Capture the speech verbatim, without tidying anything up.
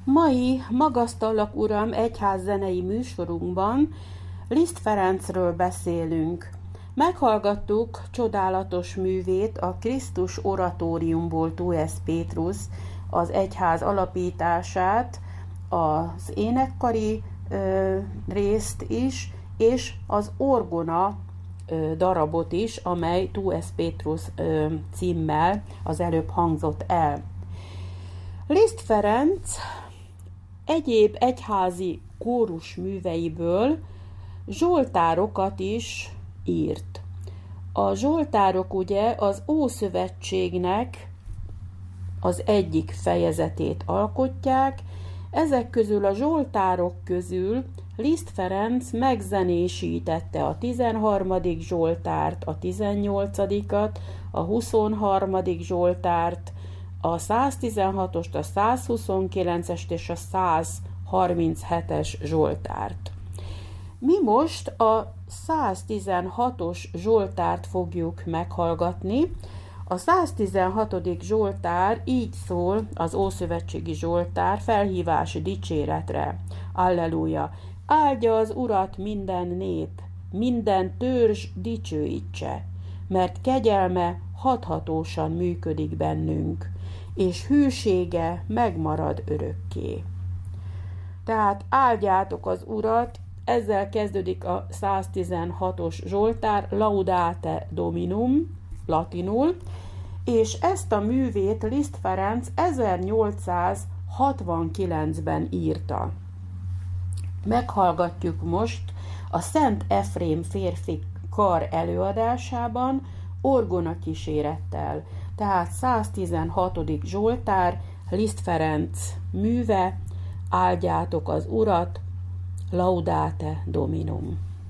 Mai Magasztalak Uram egyházzenei műsorunkban Liszt Ferencről beszélünk. Meghallgattuk csodálatos művét, a Krisztus oratóriumból Tues Pétrusz, az egyház alapítását, az énekkari ö, részt is, és az orgona ö, darabot is, amely Tues Pétrusz ö, címmel az előbb hangzott el. Liszt Ferenc egyéb egyházi kórus műveiből zsoltárokat is írt. A zsoltárok ugye az Ószövetségnek az egyik fejezetét alkotják, ezek közül a zsoltárok közül Liszt Ferenc megzenésítette a tizenharmadik zsoltárt, a tizennyolcadikat, a huszonharmadik zsoltárt, a száztizenhatost, a százhuszonkilencest és a százharminchetes zsoltárt. Mi most a száztizenhatos zsoltárt fogjuk meghallgatni. A száztizenhatodik zsoltár így szól, az ószövetségi zsoltár, felhívás dicséretre. Alleluja! Áldja az Urat minden nép, minden törzs dicsőítse, mert kegyelme hathatósan működik bennünk, és hűsége megmarad örökké. Tehát áldjátok az Urat, ezzel kezdődik a száztizenhatos zsoltár, Laudate Dominum, latinul, és ezt a művét Liszt Ferenc ezernyolcszázhatvankilencben írta. Meghallgatjuk most a Szent Efrém férfi kar előadásában, orgona kísérettel. Tehát száztizenhatodik zsoltár, Liszt Ferenc műve, áldjátok az Urat, Laudate Dominum.